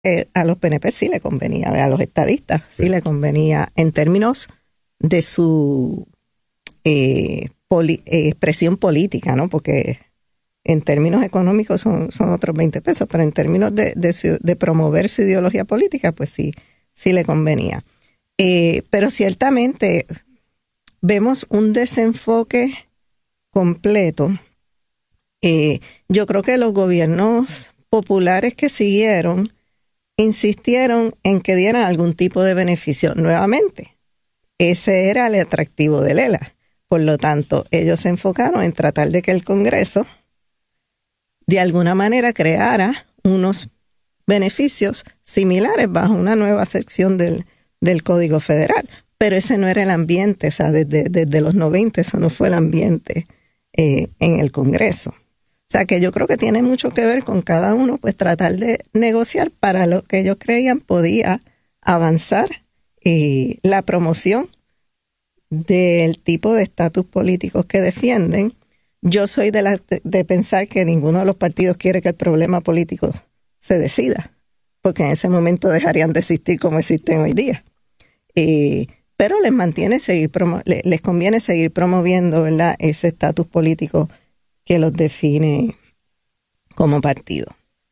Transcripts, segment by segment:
A los PNP sí le convenía, a los estadistas sí le convenía en términos de su expresión política, ¿no? Porque en términos económicos son otros 20 pesos, pero en términos de promover su ideología política, pues sí le convenía. Pero ciertamente vemos un desenfoque completo. Yo creo que los gobiernos populares que siguieron insistieron en que dieran algún tipo de beneficio. Nuevamente, ese era el atractivo de Lela. Por lo tanto, ellos se enfocaron en tratar de que el Congreso de alguna manera creara unos beneficios similares bajo una nueva sección del Código Federal. Pero ese no era el ambiente, o sea, desde los 90 eso no fue el ambiente en el Congreso. O sea, que yo creo que tiene mucho que ver con cada uno, pues tratar de negociar para lo que ellos creían podía avanzar la promoción del tipo de estatus políticos que defienden. Yo soy de pensar que ninguno de los partidos quiere que el problema político se decida, porque en ese momento dejarían de existir como existen hoy día. Pero les conviene seguir promoviendo, ¿verdad?, ese estatus político que los define como partido.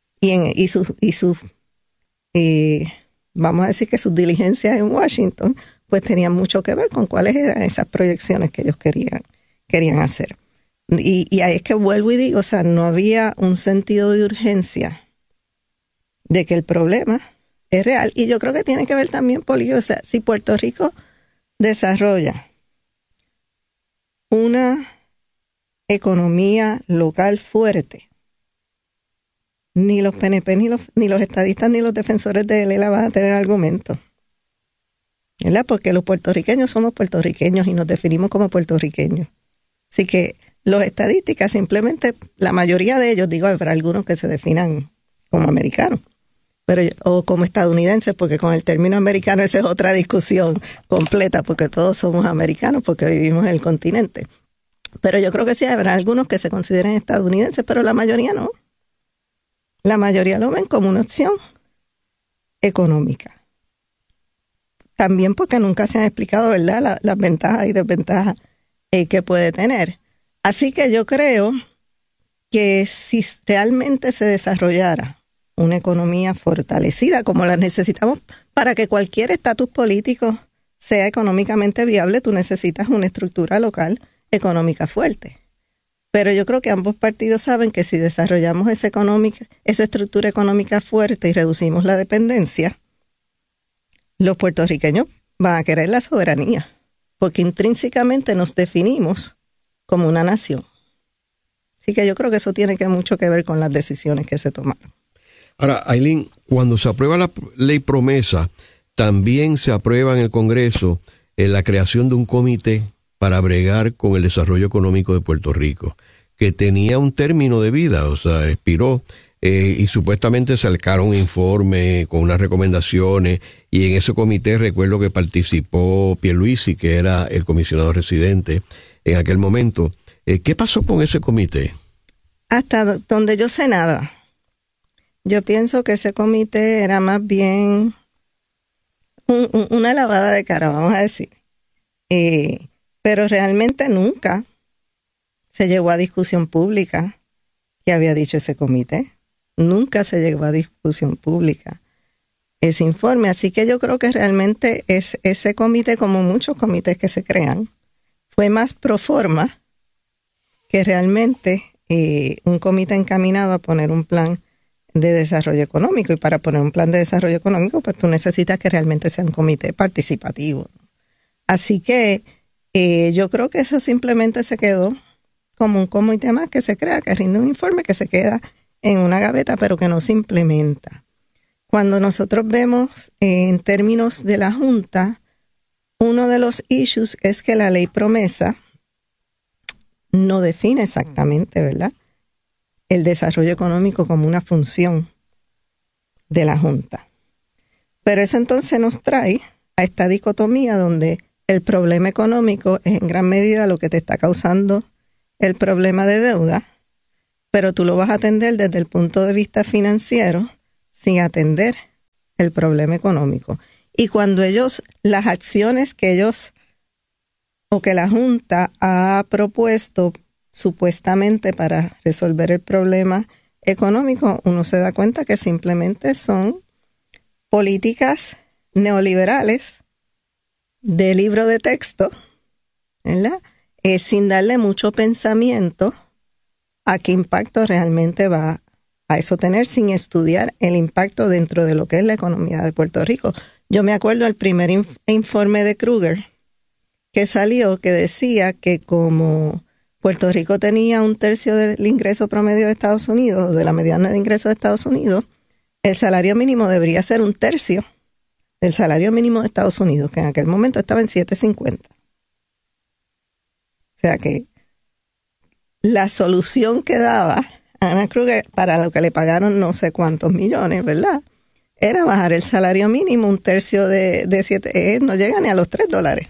Vamos a decir que sus diligencias en Washington pues tenían mucho que ver con cuáles eran esas proyecciones que ellos querían hacer. Y ahí es que vuelvo y digo, o sea, no había un sentido de urgencia de que el problema es real. Y yo creo que tiene que ver también político. O sea, si Puerto Rico desarrolla una economía local fuerte, ni los PNP, ni los estadistas, ni los defensores de Lela van a tener argumento, ¿verdad? Porque los puertorriqueños somos puertorriqueños y nos definimos como puertorriqueños. Así que los estadísticas simplemente, la mayoría de ellos, digo, habrá algunos que se definan como americanos, o como estadounidenses, porque con el término americano esa es otra discusión completa, porque todos somos americanos, porque vivimos en el continente. Pero yo creo que sí habrá algunos que se consideren estadounidenses, pero la mayoría no. La mayoría lo ven como una opción económica. También porque nunca se han explicado, ¿verdad?, las ventajas y desventajas que puede tener. Así que yo creo que si realmente se desarrollara una economía fortalecida como la necesitamos para que cualquier estatus político sea económicamente viable, tú necesitas una estructura local económica fuerte. Pero yo creo que ambos partidos saben que si desarrollamos esa estructura económica fuerte y reducimos la dependencia, los puertorriqueños van a querer la soberanía, porque intrínsecamente nos definimos como una nación. Así que yo creo que eso tiene mucho que ver con las decisiones que se tomaron. Ahora, Ailín, cuando se aprueba la ley promesa, también se aprueba en el Congreso la creación de un comité para bregar con el desarrollo económico de Puerto Rico, que tenía un término de vida, o sea, expiró, y supuestamente sacaron un informe con unas recomendaciones, y en ese comité recuerdo que participó Pierluisi, que era el comisionado residente en aquel momento. ¿Qué pasó con ese comité? Hasta donde yo sé nada. Yo pienso que ese comité era más bien una lavada de cara, vamos a decir. Pero realmente nunca se llegó a discusión pública que había dicho ese comité. Nunca se llegó a discusión pública ese informe. Así que yo creo que realmente ese comité, como muchos comités que se crean, fue más pro forma que realmente un comité encaminado a poner un plan de desarrollo económico. Y para poner un plan de desarrollo económico, pues tú necesitas que realmente sea un comité participativo. Así que yo creo que eso simplemente se quedó como un comité más que se crea, que rinde un informe que se queda en una gaveta, pero que no se implementa. Cuando nosotros vemos en términos de la Junta, uno de los issues es que la ley promesa no define exactamente, ¿verdad?, el desarrollo económico como una función de la Junta. Pero eso entonces nos trae a esta dicotomía donde el problema económico es en gran medida lo que te está causando el problema de deuda, pero tú lo vas a atender desde el punto de vista financiero sin atender el problema económico. Y cuando las acciones que la Junta ha propuesto supuestamente para resolver el problema económico, uno se da cuenta que simplemente son políticas neoliberales de libro de texto, ¿verdad? Sin darle mucho pensamiento a qué impacto realmente va a eso tener, sin estudiar el impacto dentro de lo que es la economía de Puerto Rico. Yo me acuerdo del primer informe de Kruger que salió, que decía que como Puerto Rico tenía 1/3 del ingreso promedio de Estados Unidos, de la mediana de ingresos de Estados Unidos, el salario mínimo debería ser 1/3 del salario mínimo de Estados Unidos, que en aquel momento estaba en $7.50. O sea que la solución que daba Ana Kruger, para lo que le pagaron no sé cuántos millones, ¿verdad?, era bajar el salario mínimo 1/3 de 7, no llega ni a los $3.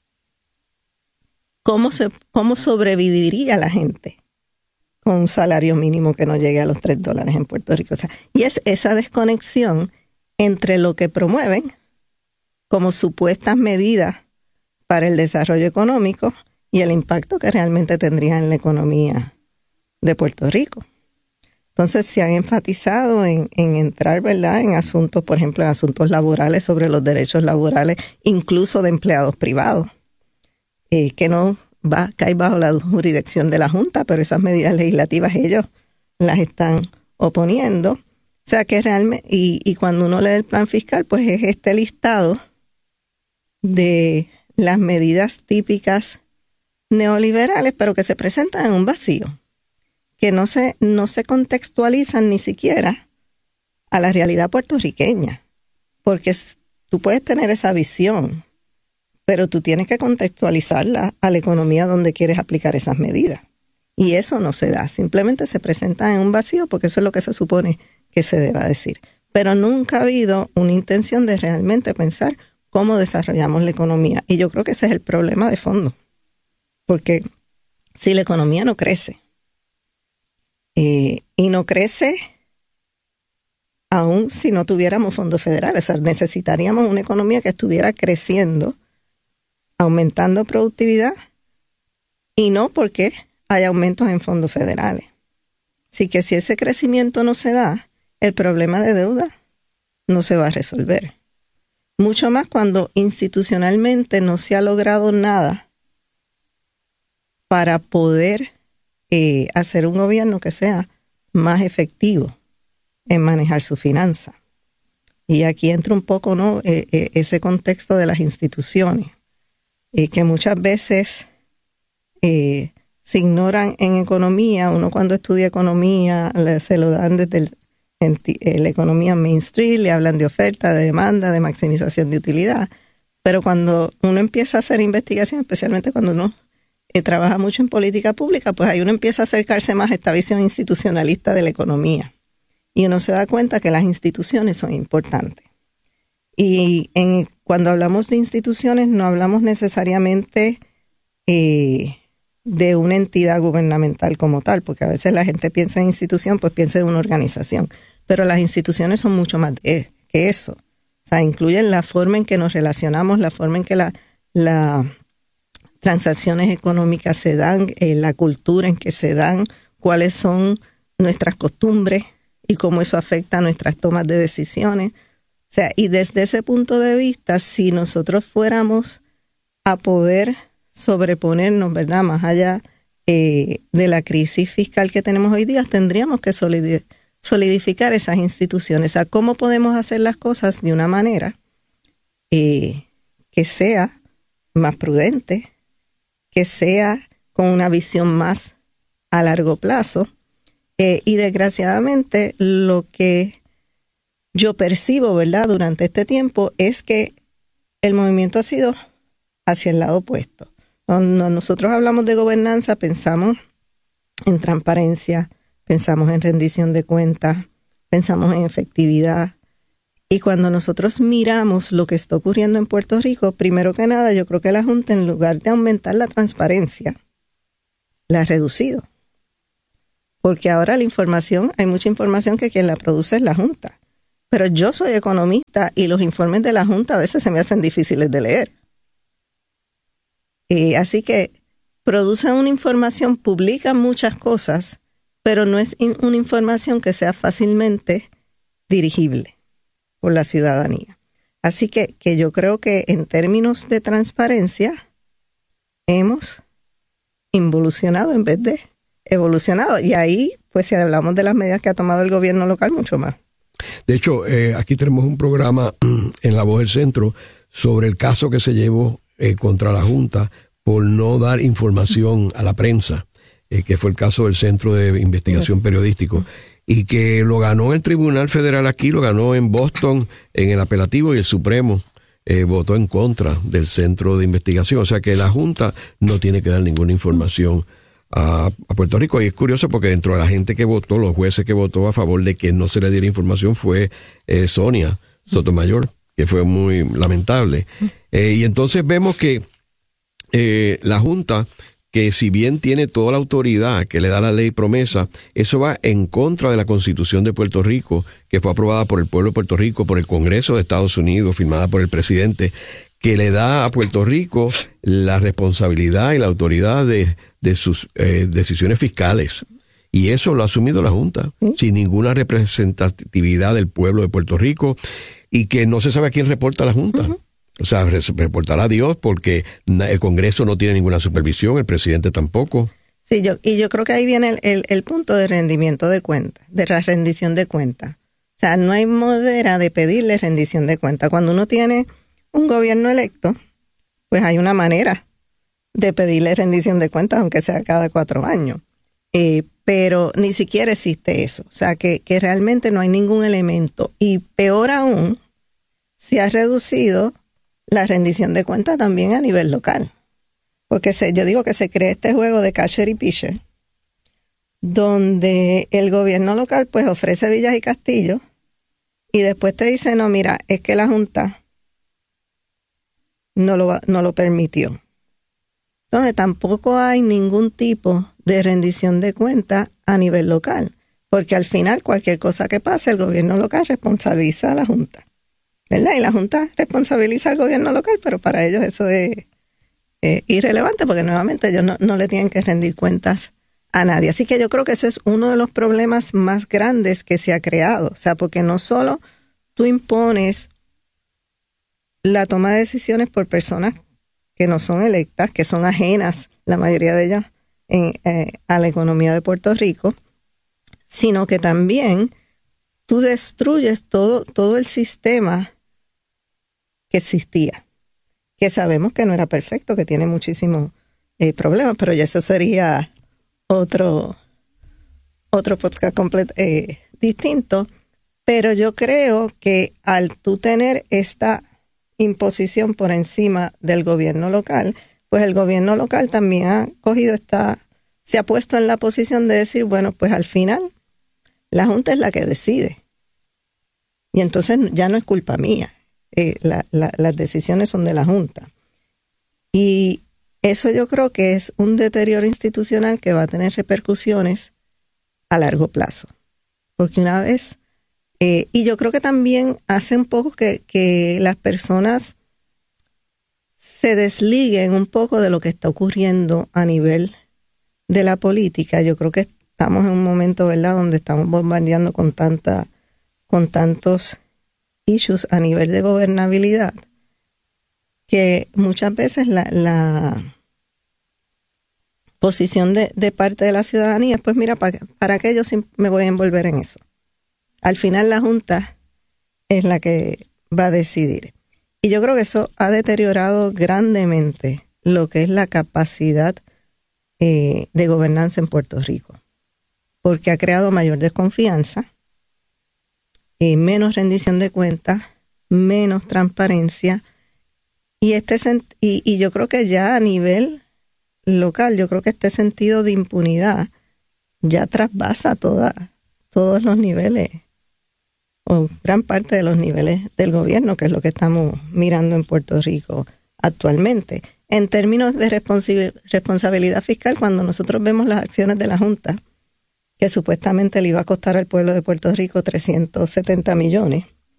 ¿Cómo sobreviviría la gente con un salario mínimo que no llegue a los $3 en Puerto Rico? O sea, y es esa desconexión entre lo que promueven como supuestas medidas para el desarrollo económico y el impacto que realmente tendría en la economía de Puerto Rico. Entonces se han enfatizado en entrar, ¿verdad?, en asuntos, por ejemplo, en asuntos laborales, sobre los derechos laborales, incluso de empleados privados, que no cae bajo la jurisdicción de la Junta, pero esas medidas legislativas ellos las están oponiendo. O sea que realmente, y cuando uno lee el plan fiscal, pues es este listado de las medidas típicas neoliberales, pero que se presentan en un vacío, que no se contextualizan ni siquiera a la realidad puertorriqueña, porque tú puedes tener esa visión, pero tú tienes que contextualizarla a la economía donde quieres aplicar esas medidas. Y eso no se da, simplemente se presenta en un vacío porque eso es lo que se supone que se deba decir. Pero nunca ha habido una intención de realmente pensar cómo desarrollamos la economía. Y yo creo que ese es el problema de fondo, porque si la economía no crece, y no crece aún si no tuviéramos fondos federales, o sea, necesitaríamos una economía que estuviera creciendo, aumentando productividad, y no porque hay aumentos en fondos federales. Así que si ese crecimiento no se da, el problema de deuda no se va a resolver. Mucho más cuando institucionalmente no se ha logrado nada para poder hacer un gobierno que sea más efectivo en manejar su finanza. Y aquí entra un poco, ¿no?, ese contexto de las instituciones, que muchas veces se ignoran en economía. Uno cuando estudia economía se lo dan desde la economía mainstream, le hablan de oferta, de demanda, de maximización de utilidad. Pero cuando uno empieza a hacer investigación, especialmente cuando uno trabaja mucho en política pública, pues ahí uno empieza a acercarse más a esta visión institucionalista de la economía. Y uno se da cuenta que las instituciones son importantes. Y cuando hablamos de instituciones, no hablamos necesariamente de una entidad gubernamental como tal, porque a veces la gente piensa en institución, pues piensa en una organización. Pero las instituciones son mucho más que eso. O sea, incluyen la forma en que nos relacionamos, la forma en que las transacciones económicas se dan, la cultura en que se dan, cuáles son nuestras costumbres y cómo eso afecta a nuestras tomas de decisiones. O sea, y desde ese punto de vista, si nosotros fuéramos a poder sobreponernos, ¿verdad?, más allá de la crisis fiscal que tenemos hoy día, tendríamos que solidificar esas instituciones. O sea, ¿cómo podemos hacer las cosas de una manera que sea más prudente, que sea con una visión más a largo plazo? Y desgraciadamente lo que yo percibo, ¿verdad?, durante este tiempo es que el movimiento ha sido hacia el lado opuesto. Cuando nosotros hablamos de gobernanza, pensamos en transparencia, pensamos en rendición de cuentas, pensamos en efectividad. Y cuando nosotros miramos lo que está ocurriendo en Puerto Rico, primero que nada, yo creo que la Junta, en lugar de aumentar la transparencia, la ha reducido. Porque ahora la información, hay mucha información que quien la produce es la Junta. pero yo soy economista y los informes de la Junta a veces se me hacen difíciles de leer. Así que producen una información, publican muchas cosas, pero no es una información que sea fácilmente dirigible por la ciudadanía. Así que yo creo que en términos de transparencia hemos involucionado en vez de evolucionado. Y ahí, pues si hablamos de las medidas que ha tomado el gobierno local, mucho más. De hecho, aquí tenemos un programa en La Voz del Centro sobre el caso que se llevó contra la Junta por no dar información a la prensa, que fue el caso del Centro de Investigación Periodístico, y que lo ganó el Tribunal Federal aquí, lo ganó en Boston en el apelativo, y el Supremo votó en contra del Centro de Investigación. O sea que la Junta no tiene que dar ninguna información a Puerto Rico. Y es curioso porque dentro de la gente que votó, los jueces que votó a favor de que no se le diera información fue Sonia Sotomayor, que fue muy lamentable. Y entonces vemos que la Junta, que si bien tiene toda la autoridad que le da la ley promesa, eso va en contra de la Constitución de Puerto Rico, que fue aprobada por el pueblo de Puerto Rico, por el Congreso de Estados Unidos, firmada por el presidente, que le da a Puerto Rico la responsabilidad y la autoridad de sus decisiones fiscales. Y eso lo ha asumido la Junta, sin ninguna representatividad del pueblo de Puerto Rico, y que no se sabe a quién reporta la Junta. O sea, reportará a Dios porque el Congreso no tiene ninguna supervisión, el presidente tampoco. Sí, yo creo que ahí viene el punto de rendimiento de cuentas, de la rendición de cuentas. O sea, no hay manera de pedirle rendición de cuentas. Cuando uno tiene un gobierno electo, pues hay una manera de pedirle rendición de cuentas, aunque sea cada 4 años. Pero ni siquiera existe eso. O sea, que realmente no hay ningún elemento. Y peor aún, se ha reducido la rendición de cuentas también a nivel local. Porque yo digo que se crea este juego de catcher y pitcher, donde el gobierno local pues ofrece villas y castillos y después te dice, no, mira, es que la Junta no lo permitió. Entonces tampoco hay ningún tipo de rendición de cuentas a nivel local, porque al final cualquier cosa que pase, el gobierno local responsabiliza a la Junta, ¿verdad? Y la Junta responsabiliza al gobierno local, pero para ellos eso es irrelevante, porque nuevamente ellos no le tienen que rendir cuentas a nadie. Así que yo creo que eso es uno de los problemas más grandes que se ha creado. O sea, porque no solo tú impones la toma de decisiones por personas que no son electas, que son ajenas, la mayoría de ellas, a la economía de Puerto Rico, sino que también tú destruyes todo el sistema que existía, que sabemos que no era perfecto, que tiene muchísimos problemas, pero ya eso sería otro podcast distinto. Pero yo creo que al tú tener esta imposición por encima del gobierno local, pues el gobierno local también ha cogido se ha puesto en la posición de decir, bueno, pues al final la Junta es la que decide. Y entonces ya no es culpa mía. Las decisiones son de la Junta. Y eso yo creo que es un deterioro institucional que va a tener repercusiones a largo plazo. Porque una vez, y yo creo que también hace un poco que las personas se desliguen un poco de lo que está ocurriendo a nivel de la política. Yo creo que estamos en un momento, ¿verdad?, donde estamos bombardeando con tantos issues a nivel de gobernabilidad, que muchas veces la posición de parte de la ciudadanía es, pues mira, ¿para qué yo me voy a envolver en eso? Al final la Junta es la que va a decidir. Y yo creo que eso ha deteriorado grandemente lo que es la capacidad de gobernanza en Puerto Rico, porque ha creado mayor desconfianza, menos rendición de cuentas, menos transparencia, y yo creo que ya a nivel local, yo creo que este sentido de impunidad ya trasvasa todos los niveles, o gran parte de los niveles del gobierno, que es lo que estamos mirando en Puerto Rico actualmente. En términos de responsabilidad fiscal, cuando nosotros vemos las acciones de la Junta, que supuestamente le iba a costar al pueblo de Puerto Rico 370 millones,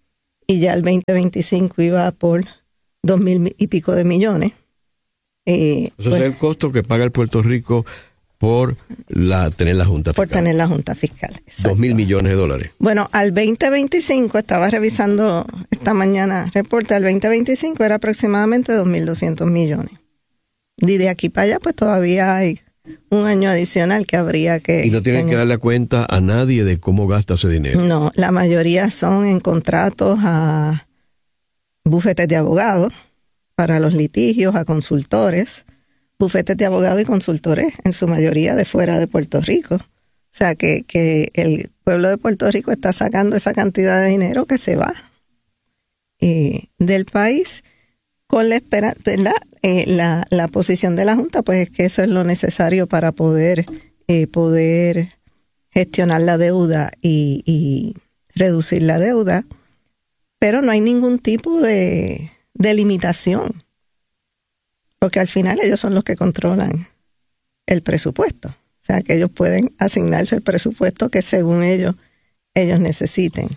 y ya el 2025 iba por 2,000 y pico de millones. Eso es el costo que paga el Puerto Rico por tener la Junta Fiscal. Por tener la Junta Fiscal. Exacto. 2,000 millones de dólares. Bueno, al 2025, estaba revisando esta mañana reporte, al 2025 era aproximadamente 2,200 millones. Y de aquí para allá, pues todavía hay un año adicional que habría que... Y no tienen que darle cuenta a nadie de cómo gasta ese dinero. No, la mayoría son en contratos a bufetes de abogados para los litigios, a consultores, bufetes de abogados y consultores, en su mayoría de fuera de Puerto Rico. O sea, que el pueblo de Puerto Rico está sacando esa cantidad de dinero que se va del país con la esperanza, ¿verdad? La posición de la Junta, pues es que eso es lo necesario para poder gestionar la deuda y reducir la deuda, pero no hay ningún tipo de limitación, porque al final ellos son los que controlan el presupuesto. O sea, que ellos pueden asignarse el presupuesto que según ellos necesiten.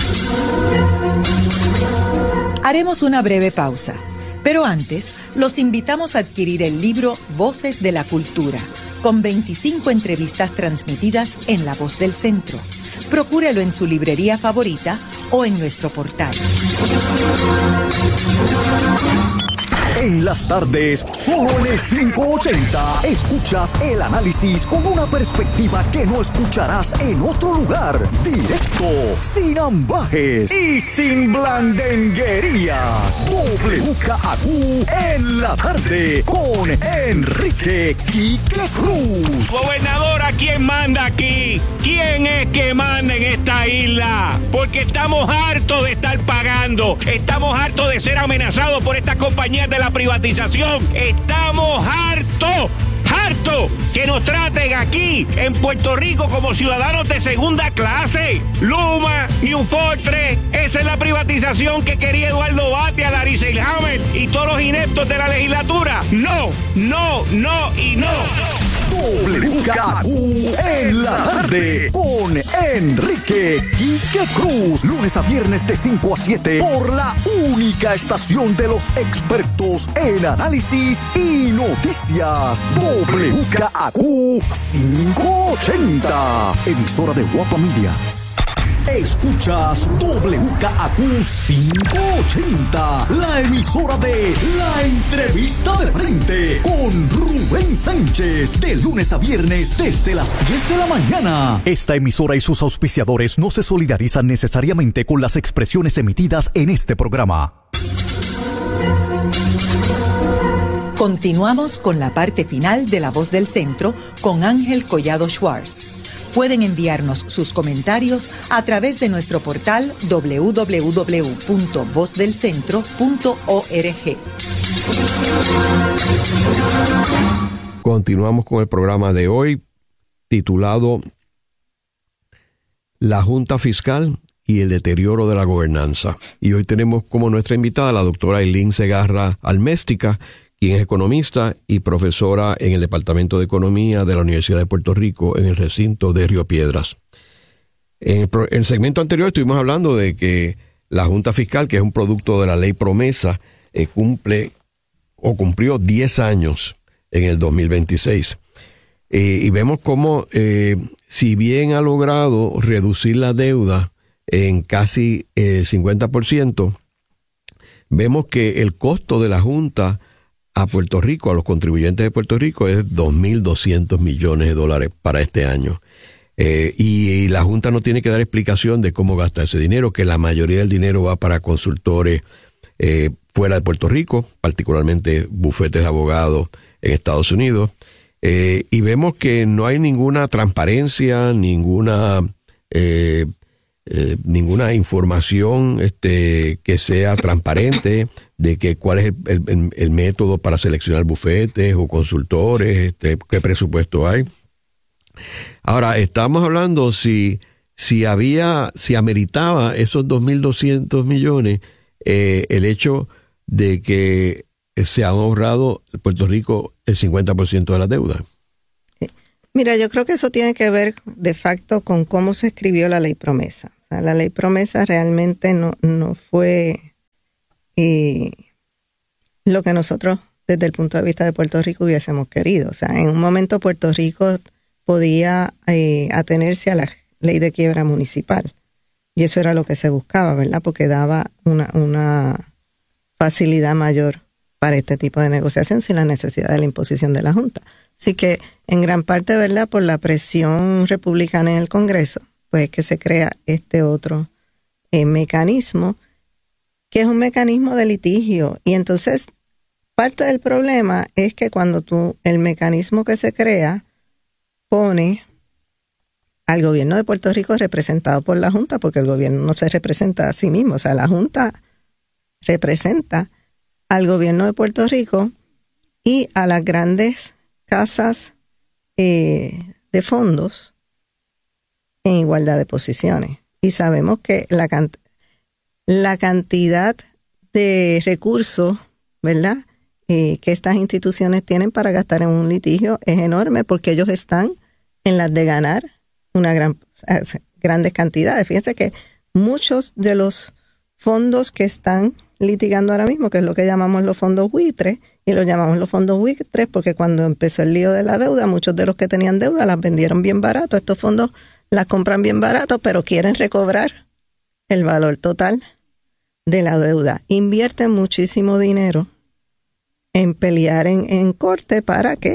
Haremos una breve pausa, pero antes los invitamos a adquirir el libro Voces de la Cultura, con 25 entrevistas transmitidas en La Voz del Centro. Procúrelo en su librería favorita o en nuestro portal. En las tardes, solo en el 580, escuchas el análisis con una perspectiva que no escucharás en otro lugar. Directo, sin ambajes y sin blandenguerías. WKAQ en la tarde con Enrique Quique Cruz. Gobernadora, ¿quién manda aquí? ¿Quién es que manda en esta isla? Porque estamos hartos de estar pagando. Estamos hartos de ser amenazados por estas compañías de la privatización. Estamos hartos que nos traten aquí en Puerto Rico como ciudadanos de segunda clase. Luma, New Fortress, esa es la privatización que quería Eduardo Batia, Larry Selhammer y todos los ineptos de la legislatura. No y no. WKAQ en la tarde con Enrique Quique Cruz. Lunes a viernes de 5 a 7 por la única estación de los expertos en análisis y noticias. WKAQ 580, emisora de Guapa Media. Escuchas WKAQ 580, la emisora de La Entrevista de Frente con Rubén Sánchez, de lunes a viernes desde las 10 de la mañana. Esta emisora y sus auspiciadores no se solidarizan necesariamente con las expresiones emitidas en este programa. Continuamos con la parte final de La Voz del Centro con Ángel Collado Schwartz. Pueden enviarnos sus comentarios a través de nuestro portal www.vozdelcentro.org. Continuamos con el programa de hoy, titulado La Junta Fiscal y el deterioro de la gobernanza. Y hoy tenemos como nuestra invitada la doctora Ailín Segarra Alméstica, quien es economista y profesora en el Departamento de Economía de la Universidad de Puerto Rico en el recinto de Río Piedras. En el segmento anterior estuvimos hablando de que la Junta Fiscal, que es un producto de la Ley Promesa, cumplió 10 años en el 2026. Y vemos cómo, si bien ha logrado reducir la deuda en casi el 50%, vemos que el costo de la Junta a Puerto Rico, a los contribuyentes de Puerto Rico, es 2.200 millones de dólares para este año. Y la Junta no tiene que dar explicación de cómo gasta ese dinero, que la mayoría del dinero va para consultores fuera de Puerto Rico, particularmente bufetes de abogados en Estados Unidos. Y vemos que no hay ninguna transparencia, ninguna información que sea transparente de que cuál es el método para seleccionar bufetes o consultores, qué presupuesto hay. Ahora, estamos hablando si ameritaba esos 2.200 millones el hecho de que se han ahorrado en Puerto Rico el 50% de la deuda. Mira, yo creo que eso tiene que ver de facto con cómo se escribió la Ley Promesa. O O sea, la ley promesa realmente no fue lo que nosotros desde el punto de vista de Puerto Rico hubiésemos querido. O sea, en un momento Puerto Rico podía atenerse a la ley de quiebra municipal. Y eso era lo que se buscaba, ¿verdad? Porque daba una facilidad mayor para este tipo de negociación sin la necesidad de la imposición de la Junta. Así que en gran parte, ¿verdad? Por la presión republicana en el Congreso, pues es que se crea este otro mecanismo, que es un mecanismo de litigio. Y entonces, parte del problema es que cuando el mecanismo que se crea pone al gobierno de Puerto Rico representado por la Junta, porque el gobierno no se representa a sí mismo, o sea, la Junta representa al gobierno de Puerto Rico y a las grandes casas de fondos en igualdad de posiciones. Y sabemos que la cantidad de recursos, ¿verdad?, que estas instituciones tienen para gastar en un litigio es enorme, porque ellos están en las de ganar grandes cantidades. Fíjense que muchos de los fondos que están litigando ahora mismo, que es lo que llamamos los fondos buitres, y lo llamamos los fondos buitres porque cuando empezó el lío de la deuda, muchos de los que tenían deuda las vendieron bien barato. Estos fondos las compran bien barato, pero quieren recobrar el valor total de la deuda. Invierten muchísimo dinero en pelear en corte para que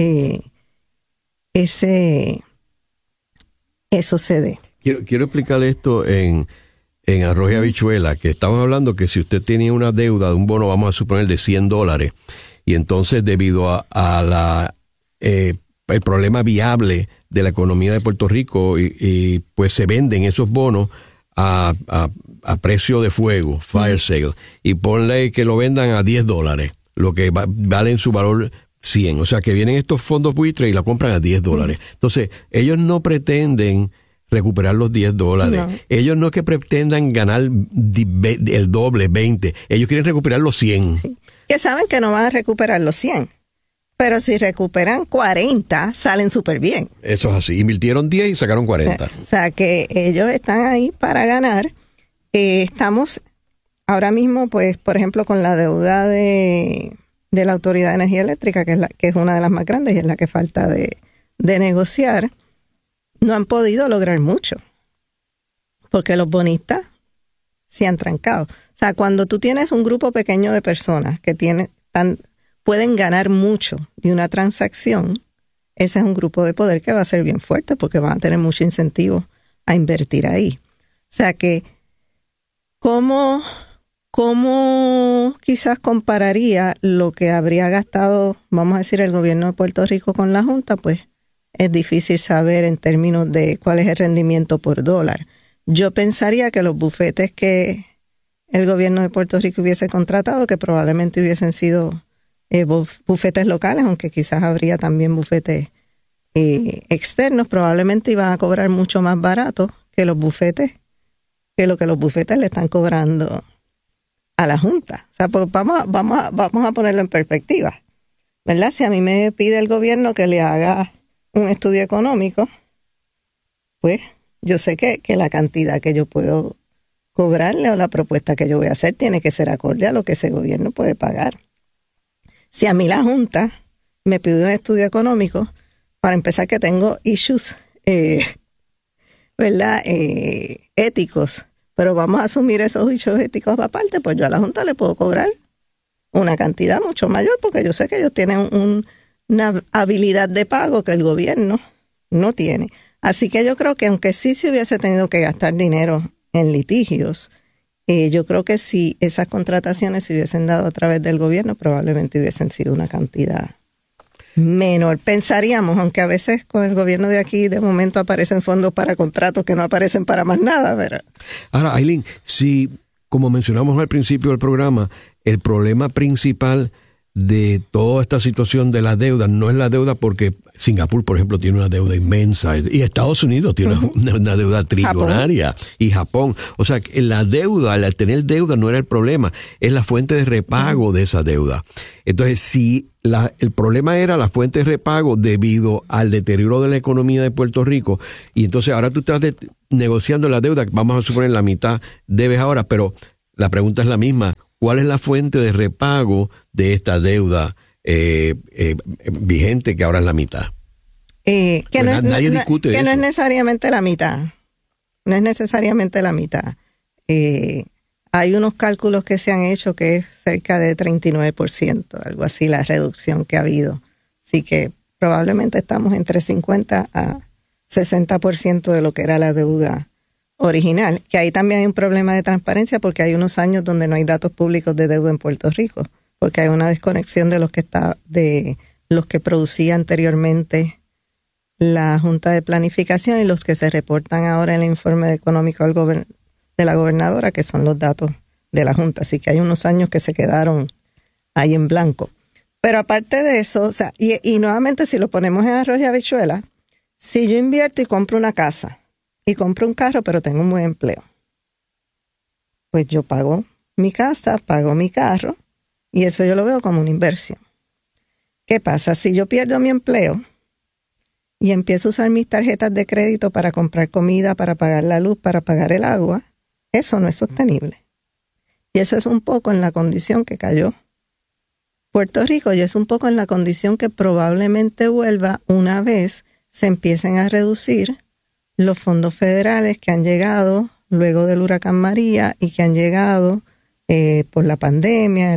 eso se dé. Quiero explicarle esto en arroz y habichuela, que estamos hablando que si usted tenía una deuda de un bono, vamos a suponer de $100, y entonces debido a el problema viable de la economía de Puerto Rico, y pues se venden esos bonos a precio de fuego, fire sale, y ponle que lo vendan a $10, lo que vale en su valor 100. O sea, que vienen estos fondos buitres y la compran a $10. Entonces, ellos no pretenden recuperar los $10. No. Ellos no es que pretendan ganar el doble, 20. Ellos quieren recuperar los 100. Sí. Que saben que no van a recuperar los 100. Pero si recuperan 40, salen súper bien. Eso es así. Invirtieron 10 y sacaron 40. O sea, que ellos están ahí para ganar. Estamos ahora mismo, pues, por ejemplo, con la deuda de la Autoridad de Energía Eléctrica, que es una de las más grandes y es la que falta de negociar. No han podido lograr mucho, porque los bonistas se han trancado. O sea, cuando tú tienes un grupo pequeño de personas que pueden ganar mucho de una transacción, ese es un grupo de poder que va a ser bien fuerte, porque van a tener mucho incentivo a invertir ahí. O sea que, ¿cómo quizás compararía lo que habría gastado, vamos a decir, el gobierno de Puerto Rico con la Junta? Pues es difícil saber en términos de cuál es el rendimiento por dólar. Yo pensaría que los bufetes que el gobierno de Puerto Rico hubiese contratado, que probablemente hubiesen sido bufetes locales, aunque quizás habría también bufetes externos, probablemente iban a cobrar mucho más barato que los bufetes, que lo que los bufetes le están cobrando a la Junta. O sea, pues vamos a ponerlo en perspectiva, ¿verdad? Si a mí me pide el gobierno que le haga un estudio económico, pues yo sé que la cantidad que yo puedo cobrarle o la propuesta que yo voy a hacer tiene que ser acorde a lo que ese gobierno puede pagar. Si a mí la Junta me pide un estudio económico, para empezar que tengo issues, ¿verdad? Éticos, pero vamos a asumir esos issues éticos aparte, pues yo a la Junta le puedo cobrar una cantidad mucho mayor, porque yo sé que ellos tienen una habilidad de pago que el gobierno no tiene. Así que yo creo que aunque sí se hubiese tenido que gastar dinero en litigios, yo creo que si esas contrataciones se hubiesen dado a través del gobierno, probablemente hubiesen sido una cantidad menor. Pensaríamos, aunque a veces con el gobierno de aquí de momento aparecen fondos para contratos que no aparecen para más nada, ¿verdad? Ahora, Aileen, si, como mencionamos al principio del programa, el problema principal de toda esta situación de la deuda no es la deuda, porque Singapur, por ejemplo, tiene una deuda inmensa, y Estados Unidos tiene una deuda trillonaria, Japón. Y Japón. O sea, la deuda, al tener deuda no era el problema, es la fuente de repago de esa deuda. Entonces, si el problema era la fuente de repago debido al deterioro de la economía de Puerto Rico, y entonces ahora tú estás negociando la deuda, vamos a suponer la mitad debes ahora, pero la pregunta es la misma. ¿Cuál es la fuente de repago de esta deuda vigente que ahora es la mitad? Nadie discute que eso. No es necesariamente la mitad. No es necesariamente la mitad. Hay unos cálculos que se han hecho que es cerca de 39%, algo así, la reducción que ha habido. Así que probablemente estamos entre 50 a 60% de lo que era la deuda original, que ahí también hay un problema de transparencia porque hay unos años donde no hay datos públicos de deuda en Puerto Rico, porque hay una desconexión de los que producía anteriormente la Junta de Planificación y los que se reportan ahora en el informe económico de la gobernadora, que son los datos de la Junta. Así que hay unos años que se quedaron ahí en blanco. Pero aparte de eso, o sea, y nuevamente si lo ponemos en arroz y habichuela, si yo invierto y compro una casa y compro un carro, pero tengo un buen empleo, pues yo pago mi casa, pago mi carro, y eso yo lo veo como una inversión. ¿Qué pasa? Si yo pierdo mi empleo y empiezo a usar mis tarjetas de crédito para comprar comida, para pagar la luz, para pagar el agua, eso no es sostenible. Y eso es un poco en la condición que cayó Puerto Rico, y es un poco en la condición que probablemente vuelva una vez se empiecen a reducir los fondos federales que han llegado luego del huracán María y que han llegado por la pandemia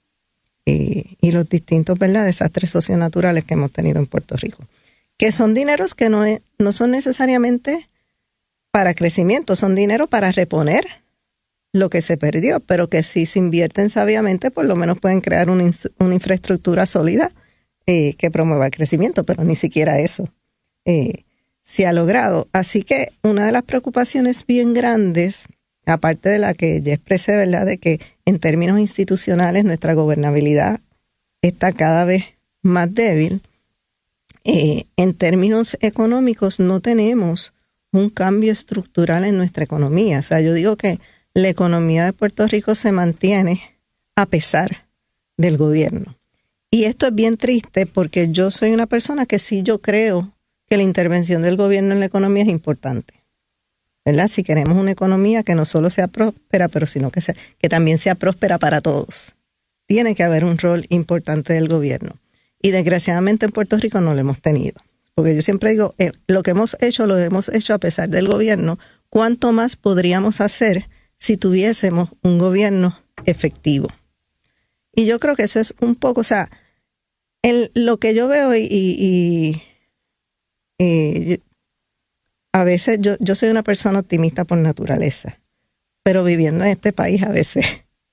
y los distintos, ¿verdad?, desastres socionaturales que hemos tenido en Puerto Rico. Que son dineros que no son necesariamente para crecimiento, son dinero para reponer lo que se perdió, pero que si se invierten sabiamente, por lo menos pueden crear una infraestructura sólida que promueva el crecimiento, pero ni siquiera eso se ha logrado. Así que una de las preocupaciones bien grandes, aparte de la que ya expresé, ¿verdad?, de que en términos institucionales nuestra gobernabilidad está cada vez más débil, en términos económicos no tenemos un cambio estructural en nuestra economía. O sea, yo digo que la economía de Puerto Rico se mantiene a pesar del gobierno. Y esto es bien triste porque yo soy una persona que sí yo creo que la intervención del gobierno en la economía es importante, ¿verdad? Si queremos una economía que no solo sea próspera, pero sino que también sea próspera para todos, tiene que haber un rol importante del gobierno. Y desgraciadamente en Puerto Rico no lo hemos tenido. Porque yo siempre digo, lo que hemos hecho, lo hemos hecho a pesar del gobierno. ¿Cuánto más podríamos hacer si tuviésemos un gobierno efectivo? Y yo creo que eso es un poco, o sea, lo que yo veo a veces yo soy una persona optimista por naturaleza, pero viviendo en este país a veces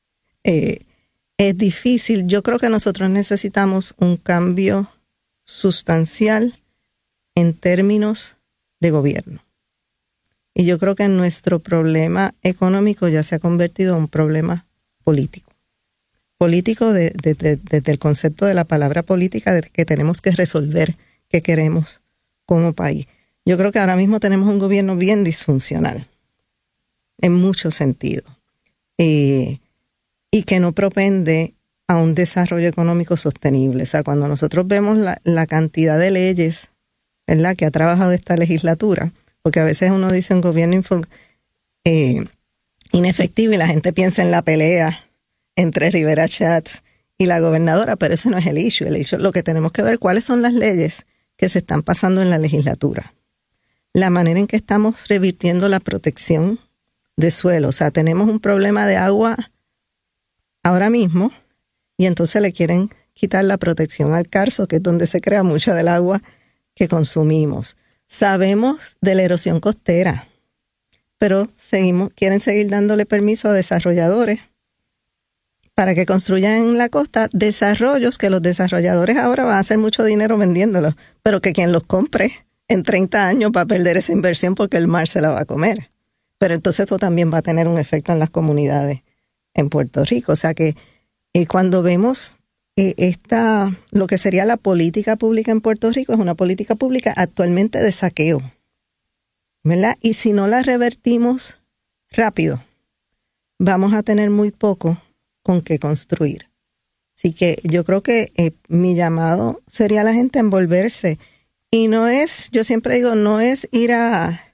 es difícil. Yo creo que nosotros necesitamos un cambio sustancial en términos de gobierno. Y yo creo que nuestro problema económico ya se ha convertido en un problema político. Político desde el concepto de la palabra política, de que tenemos que resolver qué queremos como país. Yo creo que ahora mismo tenemos un gobierno bien disfuncional, en muchos sentidos, y que no propende a un desarrollo económico sostenible. O sea, cuando nosotros vemos la cantidad de leyes, ¿verdad?, que ha trabajado esta legislatura, porque a veces uno dice un gobierno inefectivo y la gente piensa en la pelea entre Rivera Schatz y la gobernadora, pero ese no es el issue. El issue, lo que tenemos que ver, cuáles son las leyes que se están pasando en la legislatura. La manera en que estamos revirtiendo la protección de suelo. O sea, tenemos un problema de agua ahora mismo y entonces le quieren quitar la protección al Carso, que es donde se crea mucha del agua que consumimos. Sabemos de la erosión costera, pero quieren seguir dándole permiso a desarrolladores para que construyan en la costa desarrollos que los desarrolladores ahora van a hacer mucho dinero vendiéndolos, pero que quien los compre en 30 años va a perder esa inversión porque el mar se la va a comer. Pero entonces eso también va a tener un efecto en las comunidades en Puerto Rico. O sea que cuando vemos lo que sería la política pública en Puerto Rico, es una política pública actualmente de saqueo, ¿verdad? Y si no la revertimos rápido, vamos a tener muy poco con qué construir. Así que yo creo que mi llamado sería a la gente a envolverse. Y no es, yo siempre digo, no es ir a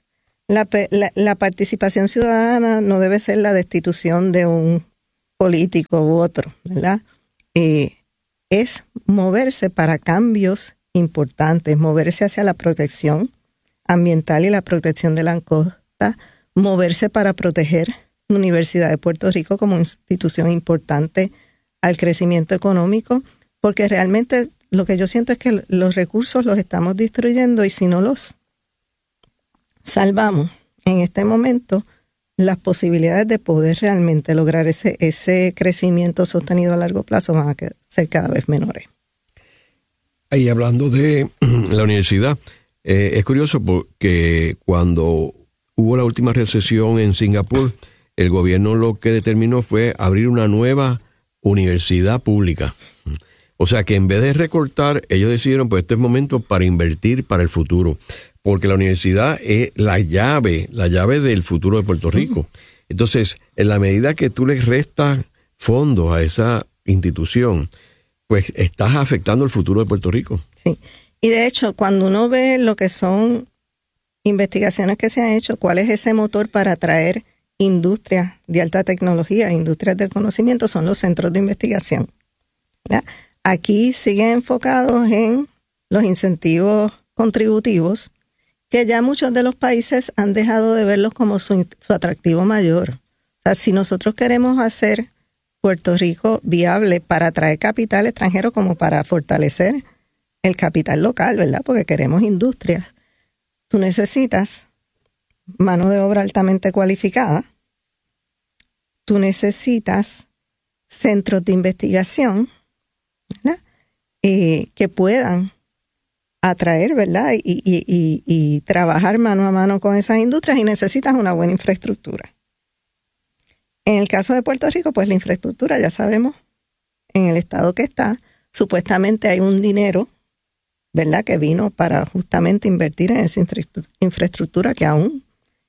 la participación ciudadana no debe ser la destitución de un político u otro, ¿verdad? Es moverse para cambios importantes, moverse hacia la protección ambiental y la protección de la costa, moverse para proteger la Universidad de Puerto Rico como institución importante al crecimiento económico, porque realmente lo que yo siento es que los recursos los estamos destruyendo y si no los salvamos en este momento, las posibilidades de poder realmente lograr ese crecimiento sostenido a largo plazo van a ser cada vez menores. Y hablando de la universidad, es curioso porque cuando hubo la última recesión en Singapur, el gobierno lo que determinó fue abrir una nueva universidad pública. O sea que en vez de recortar, ellos decidieron, pues este es momento para invertir para el futuro, porque la universidad es la llave del futuro de Puerto Rico. Entonces, en la medida que tú le restas fondos a esa institución, pues estás afectando el futuro de Puerto Rico. Sí, y de hecho, cuando uno ve lo que son investigaciones que se han hecho, cuál es ese motor para atraer industrias de alta tecnología, industrias del conocimiento, son los centros de investigación, ¿verdad? Aquí siguen enfocados en los incentivos contributivos, que ya muchos de los países han dejado de verlos como su atractivo mayor. O sea, si nosotros queremos hacer Puerto Rico viable para atraer capital extranjero como para fortalecer el capital local, ¿verdad? Porque queremos industrias. Tú necesitas mano de obra altamente cualificada. Tú necesitas centros de investigación, ¿verdad? Que puedan atraer, ¿verdad? Y trabajar mano a mano con esas industrias y necesitas una buena infraestructura. En el caso de Puerto Rico, pues la infraestructura ya sabemos en el estado que está. Supuestamente hay un dinero, ¿verdad?, que vino para justamente invertir en esa infraestructura que aún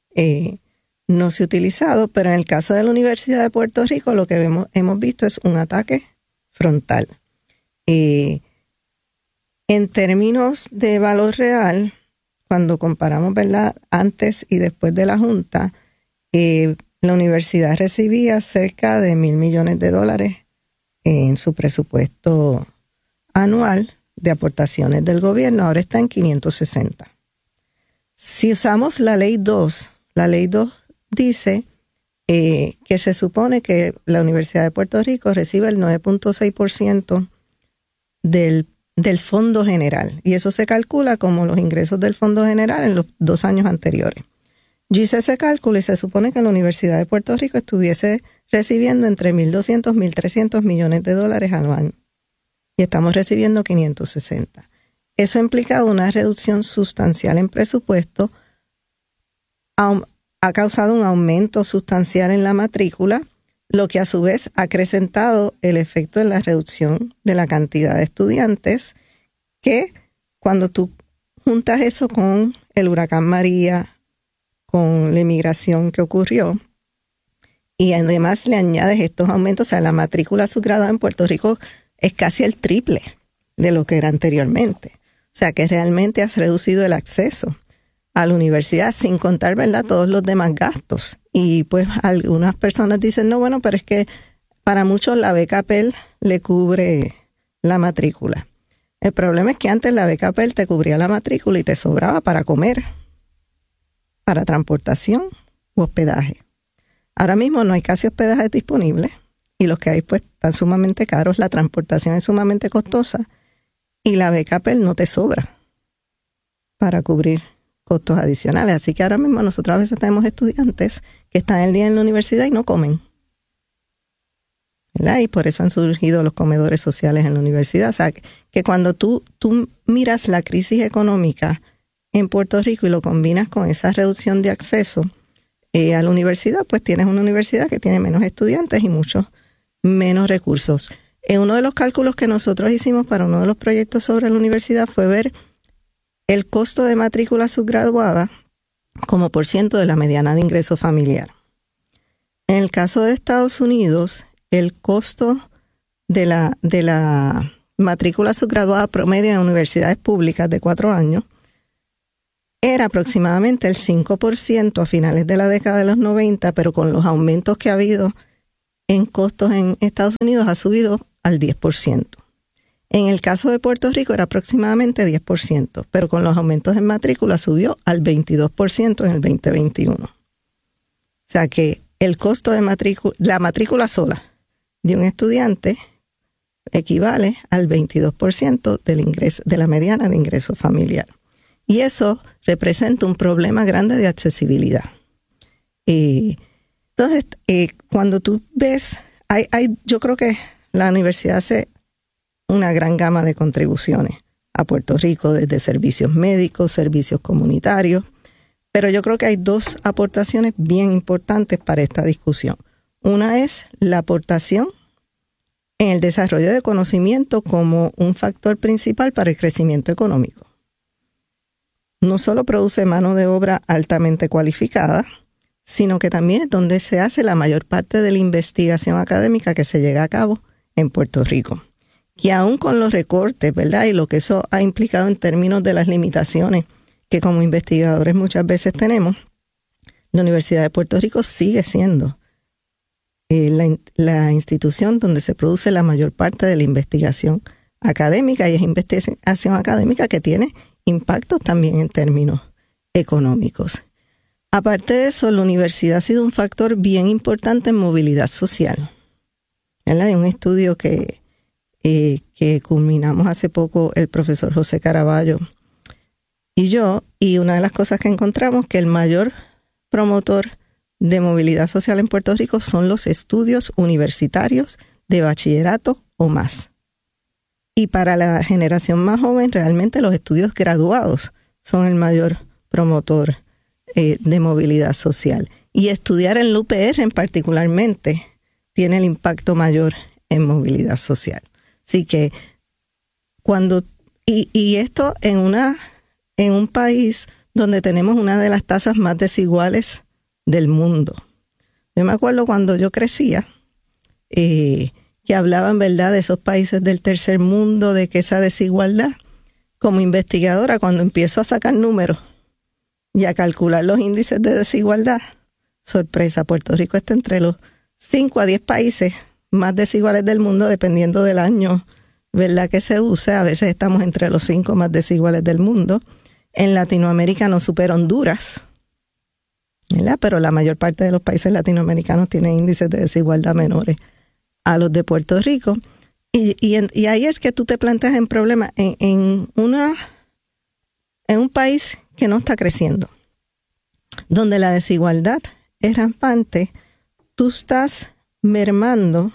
no se ha utilizado, pero en el caso de la Universidad de Puerto Rico lo que hemos visto es un ataque frontal. En términos de valor real, cuando comparamos, ¿verdad?, antes y después de la Junta, la universidad recibía cerca de $1,000 millones en su presupuesto anual de aportaciones del gobierno, ahora está en 560. Si usamos la ley 2 dice que se supone que la Universidad de Puerto Rico recibe el 9.6% del Fondo General, y eso se calcula como los ingresos del Fondo General en los 2 años anteriores. Yo hice ese cálculo y se supone que la Universidad de Puerto Rico estuviese recibiendo entre $1,200 y $1,300 millones al año. Y estamos recibiendo 560. Eso ha implicado una reducción sustancial en presupuesto, ha causado un aumento sustancial en la matrícula, lo que a su vez ha acrecentado el efecto en la reducción de la cantidad de estudiantes, que cuando tú juntas eso con el huracán María, con la inmigración que ocurrió, y además le añades estos aumentos, o sea, la matrícula subgraduada en Puerto Rico es casi el triple de lo que era anteriormente. O sea, que realmente has reducido el acceso a la universidad sin contar, ¿verdad?, todos los demás gastos. Y pues algunas personas dicen, no, bueno, pero es que para muchos la beca Pell le cubre la matrícula. El problema es que antes la beca Pell te cubría la matrícula y te sobraba para comer, para transportación u hospedaje. Ahora mismo no hay casi hospedaje disponible y los que hay pues están sumamente caros, la transportación es sumamente costosa y la beca Pell no te sobra para cubrir costos adicionales. Así que ahora mismo nosotros a veces tenemos estudiantes que están el día en la universidad y no comen, ¿verdad? Y por eso han surgido los comedores sociales en la universidad. O sea, que cuando tú miras la crisis económica en Puerto Rico y lo combinas con esa reducción de acceso a la universidad, pues tienes una universidad que tiene menos estudiantes y muchos menos recursos. Uno de los cálculos que nosotros hicimos para uno de los proyectos sobre la universidad fue ver el costo de matrícula subgraduada como % de la mediana de ingreso familiar. En el caso de Estados Unidos, el costo de la matrícula subgraduada promedio en universidades públicas de 4 años era aproximadamente el 5% a finales de la década de los 90, pero con los aumentos que ha habido en costos en Estados Unidos ha subido al 10%. En el caso de Puerto Rico era aproximadamente 10%, pero con los aumentos en matrícula subió al 22% en el 2021. O sea que el costo de la matrícula sola de un estudiante equivale al 22% del ingreso, de la mediana de ingreso familiar. Y eso representa un problema grande de accesibilidad. Entonces, cuando tú ves, yo creo que la universidad hace una gran gama de contribuciones a Puerto Rico, desde servicios médicos, servicios comunitarios, pero yo creo que hay dos aportaciones bien importantes para esta discusión. Una es la aportación en el desarrollo de conocimiento como un factor principal para el crecimiento económico. No solo produce mano de obra altamente cualificada, sino que también es donde se hace la mayor parte de la investigación académica que se lleva a cabo en Puerto Rico. Que aún con los recortes, ¿verdad? Y lo que eso ha implicado en términos de las limitaciones que como investigadores muchas veces tenemos, la Universidad de Puerto Rico sigue siendo la institución donde se produce la mayor parte de la investigación académica, y es investigación académica que tiene impactos también en términos económicos. Aparte de eso, la universidad ha sido un factor bien importante en movilidad social. ¿Verdad? Hay un estudio que culminamos hace poco el profesor José Caraballo y yo, y una de las cosas que encontramos que el mayor promotor de movilidad social en Puerto Rico son los estudios universitarios de bachillerato o más. Y para la generación más joven, realmente los estudios graduados son el mayor promotor de movilidad social. Y estudiar en la UPR en particularmente tiene el impacto mayor en movilidad social. Así que y esto en un país donde tenemos una de las tasas más desiguales del mundo. Yo me acuerdo cuando yo crecía, que hablaban, ¿verdad?, de esos países del tercer mundo, de que esa desigualdad. Como investigadora, cuando empiezo a sacar números y a calcular los índices de desigualdad, sorpresa, Puerto Rico está entre los 5 a 10 países más desiguales del mundo, dependiendo del año, ¿verdad?, que se use. A veces estamos entre los 5 más desiguales del mundo. En Latinoamérica nos supera Honduras, ¿verdad? Pero la mayor parte de los países latinoamericanos tienen índices de desigualdad menores a los de Puerto Rico. Y ahí es que tú te planteas en problema en un país que no está creciendo, donde la desigualdad es rampante. Tú estás mermando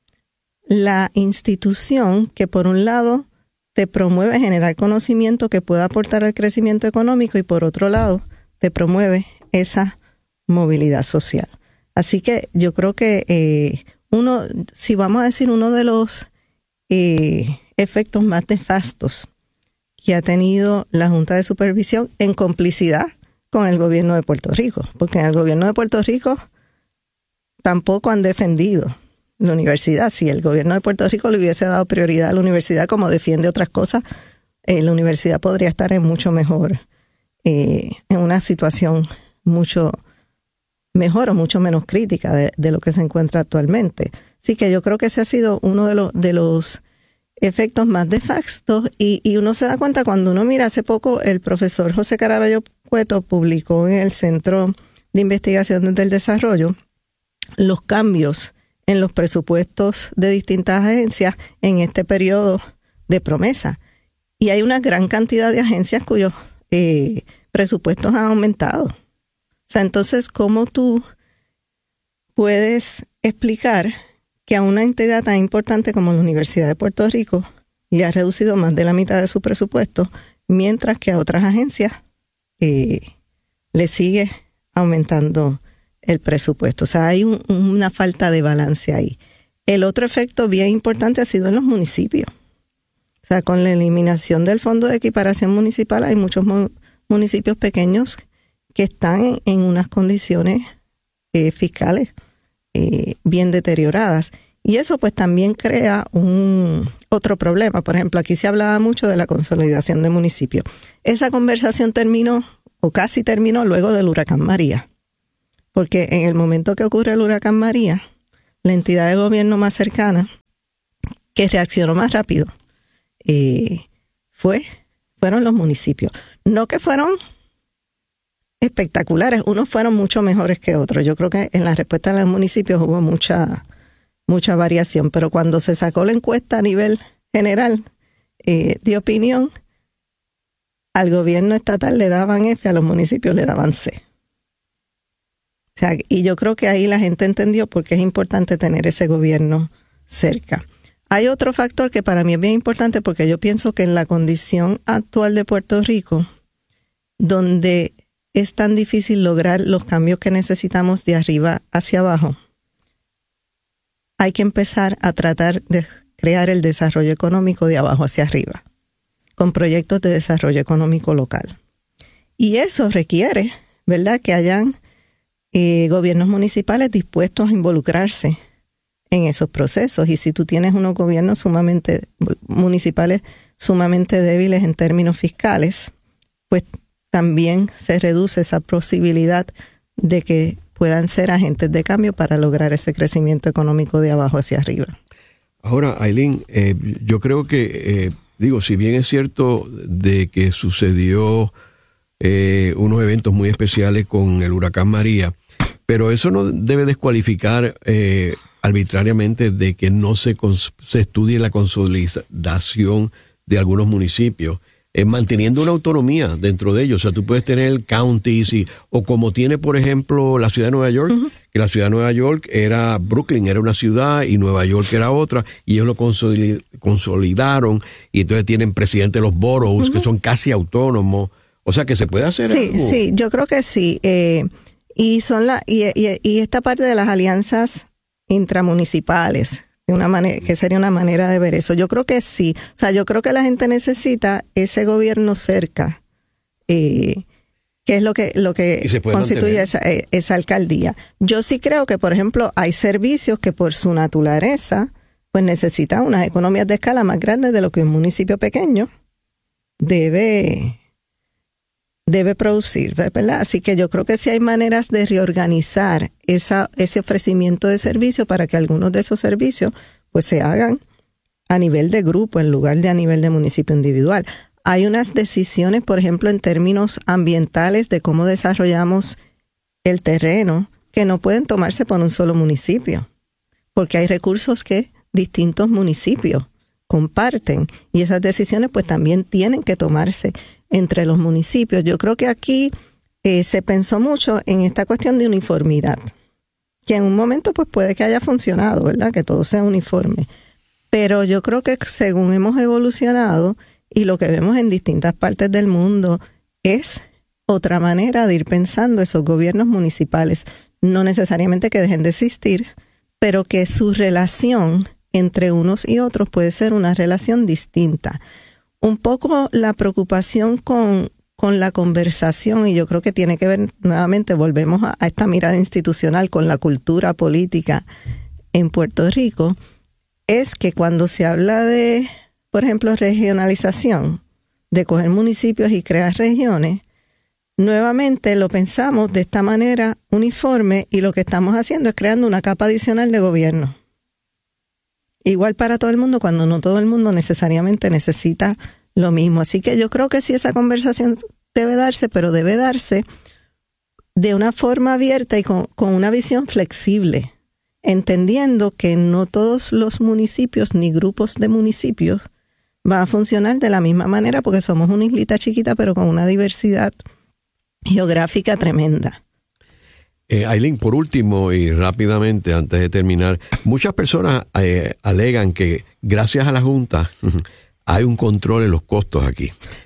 la institución que por un lado te promueve generar conocimiento que pueda aportar al crecimiento económico y por otro lado te promueve esa movilidad social. Así que yo creo que si vamos a decir uno de los efectos más nefastos que ha tenido la Junta de Supervisión en complicidad con el gobierno de Puerto Rico, porque en el gobierno de Puerto Rico tampoco han defendido la universidad. Si el gobierno de Puerto Rico le hubiese dado prioridad a la universidad como defiende otras cosas, la universidad podría estar en mucho mejor, en una situación mucho mejor o mucho menos crítica de lo que se encuentra actualmente. Así que yo creo que ese ha sido uno de los efectos más nefastos y uno se da cuenta cuando uno mira. Hace poco el profesor José Caraballo Cueto publicó en el Centro de Investigación del Desarrollo los cambios en los presupuestos de distintas agencias en este periodo de promesa. Y hay una gran cantidad de agencias cuyos presupuestos han aumentado. O sea, entonces, ¿cómo tú puedes explicar que a una entidad tan importante como la Universidad de Puerto Rico le ha reducido más de la mitad de su presupuesto, mientras que a otras agencias le sigue aumentando el presupuesto? O sea, hay una falta de balance ahí. El otro efecto bien importante ha sido en los municipios. O sea, con la eliminación del Fondo de Equiparación Municipal hay muchos municipios pequeños que están en unas condiciones fiscales bien deterioradas. Y eso pues también crea otro problema. Por ejemplo, aquí se hablaba mucho de la consolidación de municipios. Esa conversación terminó o casi terminó luego del huracán María. Porque en el momento que ocurre el huracán María, la entidad de gobierno más cercana, que reaccionó más rápido, fueron los municipios. No que fueron espectaculares, unos fueron mucho mejores que otros. Yo creo que en la respuesta de los municipios hubo mucha variación, pero cuando se sacó la encuesta a nivel general de opinión, al gobierno estatal le daban F, a los municipios le daban C. O sea, y yo creo que ahí la gente entendió por qué es importante tener ese gobierno cerca. Hay otro factor que para mí es bien importante, porque yo pienso que en la condición actual de Puerto Rico, donde es tan difícil lograr los cambios que necesitamos de arriba hacia abajo, hay que empezar a tratar de crear el desarrollo económico de abajo hacia arriba, con proyectos de desarrollo económico local. Y eso requiere, ¿verdad?, que hayan gobiernos municipales dispuestos a involucrarse en esos procesos. Y si tú tienes unos gobiernos municipales sumamente débiles en términos fiscales, pues también se reduce esa posibilidad de que puedan ser agentes de cambio para lograr ese crecimiento económico de abajo hacia arriba. Ahora, Aileen, yo creo que, si bien es cierto de que sucedió unos eventos muy especiales con el huracán María, pero eso no debe descualificar arbitrariamente de que no se estudie la consolidación de algunos municipios, manteniendo una autonomía dentro de ellos. O sea, tú puedes tener counties o como tiene, por ejemplo, la ciudad de Nueva York, que la ciudad de Nueva York Brooklyn era una ciudad y Nueva York era otra, y ellos lo consolidaron, y entonces tienen presidente de los boroughs, que son casi autónomos. O sea, que se puede hacer algo. Sí, yo creo que sí. Y esta parte de las alianzas intramunicipales, de una manera que sería una manera de ver eso. Yo creo que sí. O sea, yo creo que la gente necesita ese gobierno cerca, que es lo que constituye esa alcaldía. Yo sí creo que, por ejemplo, hay servicios que por su naturaleza pues necesitan unas economías de escala más grandes de lo que un municipio pequeño debe producir, ¿verdad? Así que yo creo que sí hay maneras de reorganizar ese ofrecimiento de servicio para que algunos de esos servicios pues se hagan a nivel de grupo en lugar de a nivel de municipio individual. Hay unas decisiones, por ejemplo, en términos ambientales de cómo desarrollamos el terreno que no pueden tomarse por un solo municipio, porque hay recursos que distintos municipios comparten y esas decisiones pues también tienen que tomarse entre los municipios. Yo creo que aquí se pensó mucho en esta cuestión de uniformidad, que en un momento pues puede que haya funcionado, ¿verdad?, que todo sea uniforme. Pero yo creo que según hemos evolucionado y lo que vemos en distintas partes del mundo es otra manera de ir pensando esos gobiernos municipales, no necesariamente que dejen de existir, pero que su relación entre unos y otros puede ser una relación distinta. Un poco la preocupación con la conversación, y yo creo que tiene que ver, nuevamente volvemos a esta mirada institucional con la cultura política en Puerto Rico, es que cuando se habla de, por ejemplo, regionalización, de coger municipios y crear regiones, nuevamente lo pensamos de esta manera uniforme y lo que estamos haciendo es creando una capa adicional de gobierno. Igual para todo el mundo, cuando no todo el mundo necesariamente necesita lo mismo. Así que yo creo que sí, esa conversación debe darse, pero debe darse de una forma abierta y con una visión flexible, entendiendo que no todos los municipios ni grupos de municipios van a funcionar de la misma manera, porque somos una islita chiquita, pero con una diversidad geográfica tremenda. Aileen, por último y rápidamente, antes de terminar, muchas personas alegan que gracias a la Junta hay un control en los costos aquí,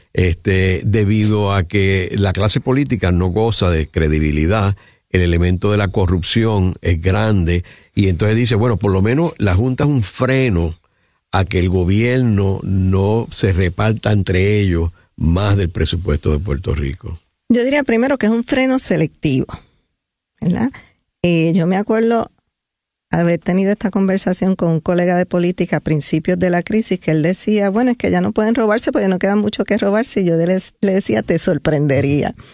debido a que la clase política no goza de credibilidad, el elemento de la corrupción es grande, y entonces dice, bueno, por lo menos la Junta es un freno a que el gobierno no se reparta entre ellos más del presupuesto de Puerto Rico. Yo diría primero que es un freno selectivo, ¿verdad? Yo me acuerdo haber tenido esta conversación con un colega de política a principios de la crisis, que él decía, bueno, es que ya no pueden robarse porque no queda mucho que robarse, y yo le decía, te sorprendería.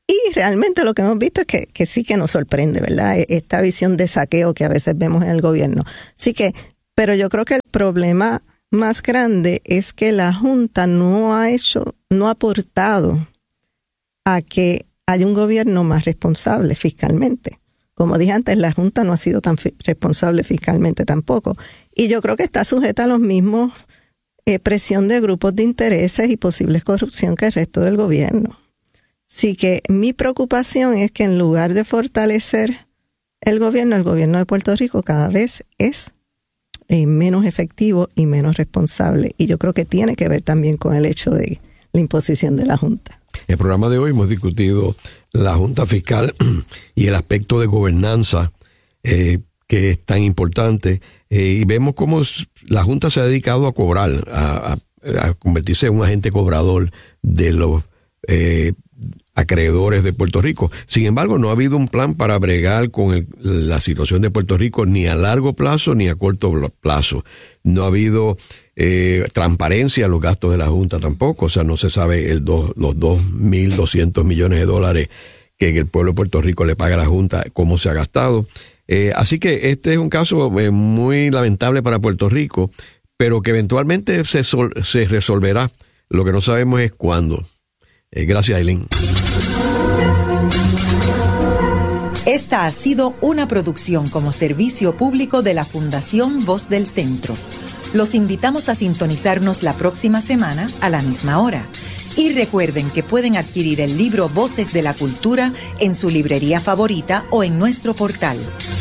Y realmente lo que hemos visto es que sí que nos sorprende, ¿verdad? Esta visión de saqueo que a veces vemos en el gobierno. Así que, pero yo creo que el problema más grande es que la Junta no ha aportado a que haya un gobierno más responsable fiscalmente. Como dije antes, la Junta no ha sido tan responsable fiscalmente tampoco. Y yo creo que está sujeta a los mismos presión de grupos de intereses y posibles corrupción que el resto del gobierno. Así que mi preocupación es que en lugar de fortalecer el gobierno de Puerto Rico cada vez es menos efectivo y menos responsable. Y yo creo que tiene que ver también con el hecho de la imposición de la Junta. En el programa de hoy hemos discutido la Junta Fiscal y el aspecto de gobernanza que es tan importante. Y vemos cómo la Junta se ha dedicado a cobrar, a convertirse en un agente cobrador de los acreedores de Puerto Rico. Sin embargo, no ha habido un plan para bregar con la situación de Puerto Rico ni a largo plazo ni a corto plazo. No ha habido transparencia en los gastos de la Junta tampoco. O sea, no se sabe los 2.200 millones de dólares que el pueblo de Puerto Rico le paga a la Junta, cómo se ha gastado. Así que este es un caso muy lamentable para Puerto Rico, pero que eventualmente se resolverá. Lo que no sabemos es cuándo. Gracias, Aileen. Esta ha sido una producción como servicio público de la Fundación Voz del Centro. Los invitamos a sintonizarnos la próxima semana a la misma hora. Y recuerden que pueden adquirir el libro Voces de la Cultura en su librería favorita o en nuestro portal.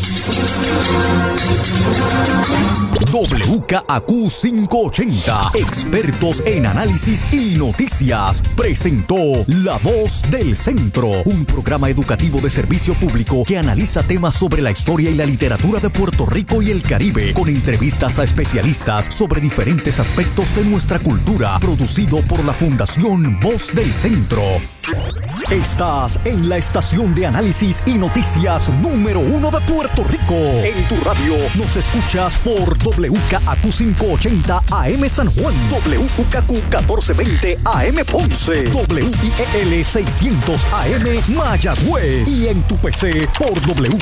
WKAQ 580, expertos en análisis y noticias, presentó La Voz del Centro, un programa educativo de servicio público que analiza temas sobre la historia y la literatura de Puerto Rico y el Caribe, con entrevistas a especialistas sobre diferentes aspectos de nuestra cultura, producido por la Fundación Voz del Centro. Estás en la estación de análisis y noticias número 1 de Puerto Rico. En tu radio nos escuchas por WKAQ 580 AM San Juan, WKAQ 1420 AM Ponce, WIEL 600 AM Mayagüez y en tu PC por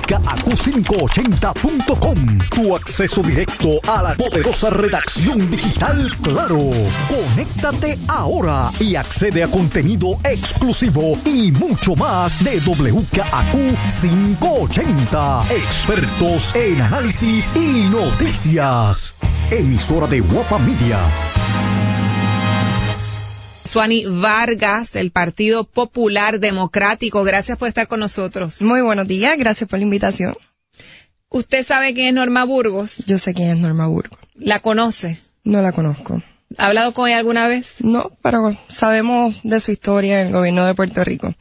WKAQ580.com. Tu acceso directo a la poderosa redacción digital Claro. Conéctate ahora y accede a contenido exclusivo y mucho más de WKAQ 580. Expertos en análisis y noticias. Emisora de Guapa Media. Suani Vargas, del Partido Popular Democrático. Gracias por estar con nosotros. Muy buenos días, gracias por la invitación. ¿Usted sabe quién es Norma Burgos? Yo sé quién es Norma Burgos. ¿La conoce? No la conozco. ¿Ha hablado con ella alguna vez? No, pero sabemos de su historia en el gobierno de Puerto Rico.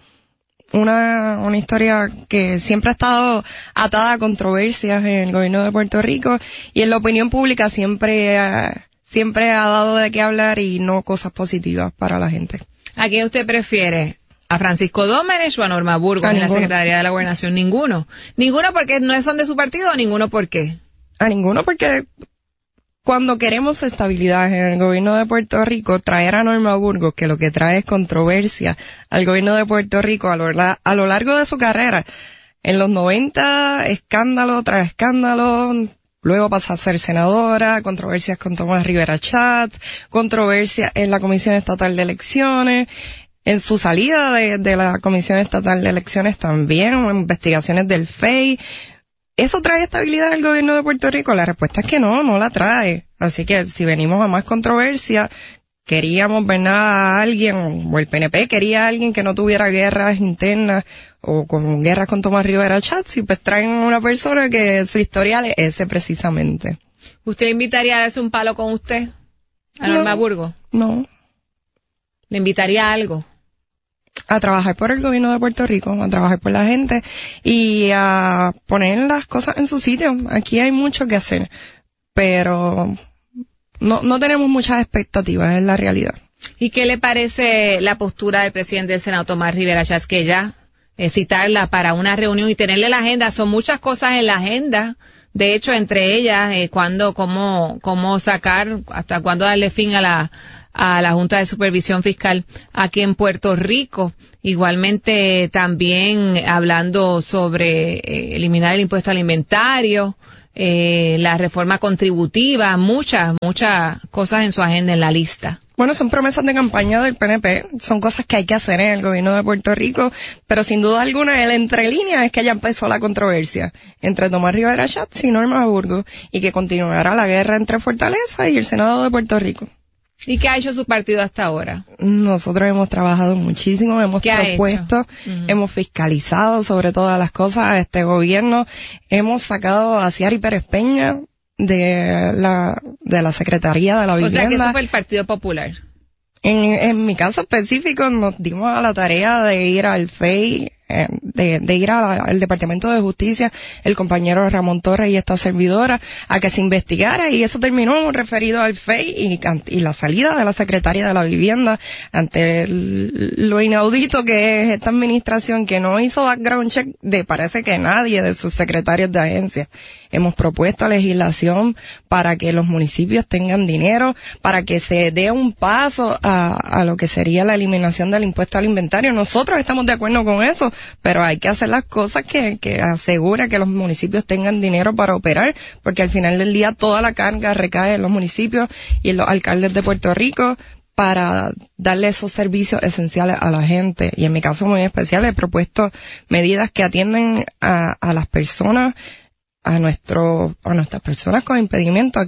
Una historia que siempre ha estado atada a controversias en el gobierno de Puerto Rico y en la opinión pública siempre ha dado de qué hablar y no cosas positivas para la gente. ¿A quién usted prefiere? ¿A Francisco Dómenech o a Norma Burgos en la Secretaría de la Gobernación? Ninguno. ¿Ninguno porque no son de su partido o ninguno por qué? A ninguno porque cuando queremos estabilidad en el gobierno de Puerto Rico, traer a Norma Burgos, que lo que trae es controversia al gobierno de Puerto Rico a lo largo de su carrera. En los 90, escándalo tras escándalo, luego pasa a ser senadora, controversias con Tomás Rivera Chatz, controversia en la Comisión Estatal de Elecciones, en su salida de la Comisión Estatal de Elecciones también, investigaciones del FEI. ¿Eso trae estabilidad al gobierno de Puerto Rico? La respuesta es que no la trae. Así que si venimos a más controversia, queríamos ver a alguien, o el PNP quería a alguien que no tuviera guerras internas o con guerras con Tomás Rivera Chatz, y pues traen a una persona que su historial es ese precisamente. ¿Usted invitaría a darse un palo con usted? ¿A Norma Burgos? No. ¿Le invitaría a algo? A trabajar por el gobierno de Puerto Rico, a trabajar por la gente y a poner las cosas en su sitio. Aquí hay mucho que hacer, pero no tenemos muchas expectativas, es la realidad. ¿Y qué le parece la postura del presidente del Senado, Tomás Rivera Chatz, que ya citarla para una reunión y tenerle la agenda? Son muchas cosas en la agenda. De hecho, entre ellas, cómo sacar, hasta cuándo darle fin a a la Junta de Supervisión Fiscal aquí en Puerto Rico. Igualmente también hablando sobre eliminar el impuesto al inventario, la reforma contributiva, muchas cosas en su agenda, en la lista. Bueno, son promesas de campaña del PNP, son cosas que hay que hacer en el gobierno de Puerto Rico, pero sin duda alguna el entre líneas es que ya empezó la controversia entre Tomás Rivera Schatz y Norma Burgos, y que continuará la guerra entre Fortaleza y el Senado de Puerto Rico. ¿Y qué ha hecho su partido hasta ahora? Nosotros hemos trabajado muchísimo, hemos propuesto, hemos fiscalizado sobre todas las cosas a este gobierno, hemos sacado a Ciary Pérez Peña de la Secretaría de la Vivienda. O sea que eso fue el Partido Popular. En mi caso específico nos dimos a la tarea de ir al FEI, de ir al Departamento de Justicia, el compañero Ramón Torres y esta servidora, a que se investigara, y eso terminó en un referido al FEI y la salida de la Secretaría de la Vivienda ante lo inaudito que es esta administración, que no hizo background check de parece que nadie de sus secretarios de agencia. Hemos propuesto legislación para que los municipios tengan dinero, para que se dé un paso a lo que sería la eliminación del impuesto al inventario. Nosotros estamos de acuerdo con eso, pero hay que hacer las cosas que asegura que los municipios tengan dinero para operar, porque al final del día toda la carga recae en los municipios y en los alcaldes de Puerto Rico para darle esos servicios esenciales a la gente. Y en mi caso muy especial he propuesto medidas que atienden a las personas, a nuestras personas con impedimento,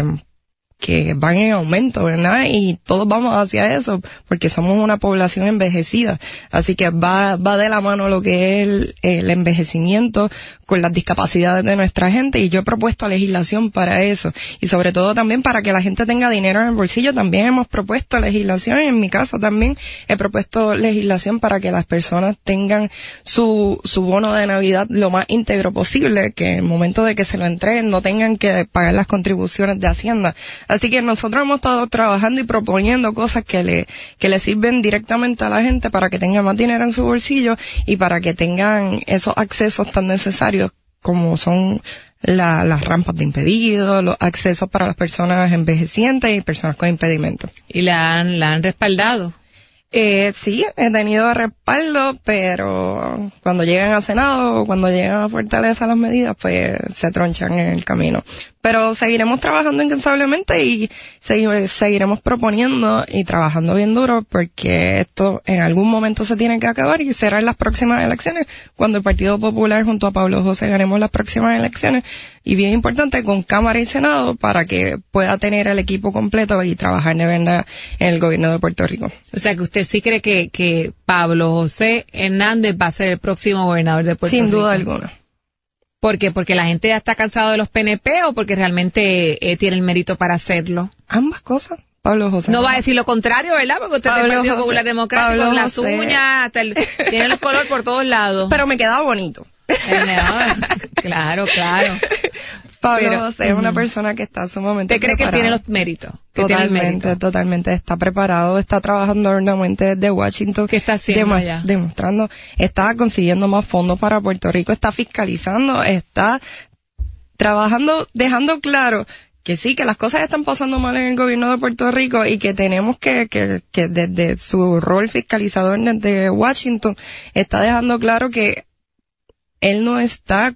que van en aumento, ¿verdad? Y todos vamos hacia eso, porque somos una población envejecida. Así que va de la mano lo que es el envejecimiento con las discapacidades de nuestra gente, y yo he propuesto legislación para eso. Y sobre todo también para que la gente tenga dinero en el bolsillo, también hemos propuesto legislación, y en mi caso también he propuesto legislación para que las personas tengan su bono de Navidad lo más íntegro posible, que en el momento de que se lo entreguen no tengan que pagar las contribuciones de Hacienda. Así que nosotros hemos estado trabajando y proponiendo cosas que le sirven directamente a la gente para que tengan más dinero en su bolsillo y para que tengan esos accesos tan necesarios como son las rampas de impedidos, los accesos para las personas envejecientes y personas con impedimentos. ¿Y la han respaldado? Sí, he tenido respaldo, pero cuando llegan a Senado o cuando llegan a Fortaleza las medidas, pues se tronchan en el camino. Pero seguiremos trabajando incansablemente y seguiremos proponiendo y trabajando bien duro, porque esto en algún momento se tiene que acabar, y será en las próximas elecciones, cuando el Partido Popular junto a Pablo José ganemos las próximas elecciones, y bien importante con Cámara y Senado para que pueda tener el equipo completo y trabajar de verdad en el gobierno de Puerto Rico. O sea que usted sí cree que Pablo José Hernández va a ser el próximo gobernador de Puerto Rico. Sin duda alguna. ¿Por qué? ¿Porque la gente ya está cansado de los PNP o porque realmente tiene el mérito para hacerlo? Ambas cosas. Pablo José. No va a decir lo contrario, ¿verdad? Porque usted es del Partido Popular Democrático, con las uñas, tiene el color por todos lados. Pero me queda bonito. Claro. Pablo José es una persona que está sumamente ¿Usted cree que tiene los méritos? Totalmente. Está preparado, está trabajando arduamente desde Washington. ¿Qué está haciendo allá? Demostrando, está consiguiendo más fondos para Puerto Rico, está fiscalizando, está trabajando, dejando claro que sí, que las cosas están pasando mal en el gobierno de Puerto Rico y que tenemos que desde su rol fiscalizador desde Washington, está dejando claro que él no está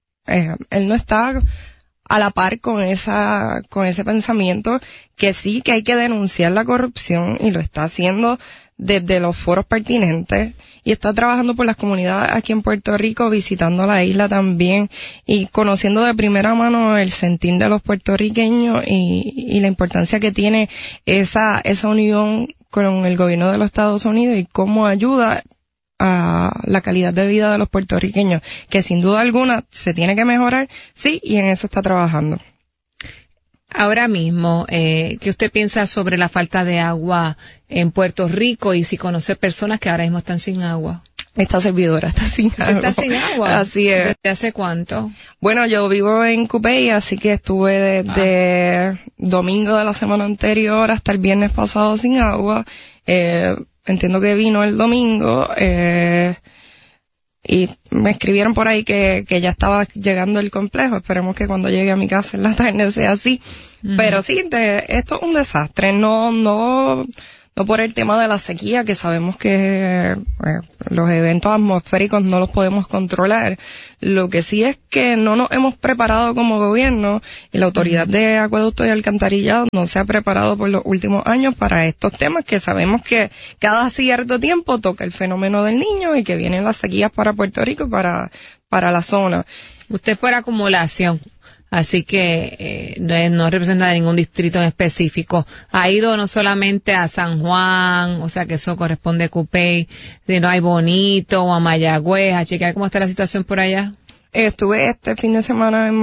a la par con ese pensamiento, que sí, que hay que denunciar la corrupción, y lo está haciendo desde los foros pertinentes, y está trabajando por las comunidades aquí en Puerto Rico, visitando la isla también y conociendo de primera mano el sentir de los puertorriqueños y la importancia que tiene esa unión con el gobierno de los Estados Unidos y cómo ayuda a la calidad de vida de los puertorriqueños, que sin duda alguna se tiene que mejorar, sí, y en eso está trabajando. Ahora mismo, ¿qué usted piensa sobre la falta de agua en Puerto Rico y si conoce personas que ahora mismo están sin agua? Esta servidora está sin agua. ¿Está sin agua? Así es. ¿Desde hace cuánto? Bueno, yo vivo en Cupey, así que estuve desde domingo de la semana anterior hasta el viernes pasado sin agua. Entiendo que vino el domingo, y me escribieron por ahí que ya estaba llegando el complejo. Esperemos que cuando llegue a mi casa en la tarde sea así. Pero sí, esto es un desastre. No por el tema de la sequía, que sabemos que los eventos atmosféricos no los podemos controlar. Lo que sí es que no nos hemos preparado como gobierno, y la Autoridad de Acueductos y Alcantarillado no se ha preparado por los últimos años para estos temas, que sabemos que cada cierto tiempo toca el fenómeno del Niño y que vienen las sequías para Puerto Rico y para la zona. Usted por acumulación. Así que no representa ningún distrito en específico. Ha ido no solamente a San Juan, o sea que eso corresponde a Cupey, sino a Bonito o a Mayagüez, a chequear cómo está la situación por allá. Estuve este fin de semana en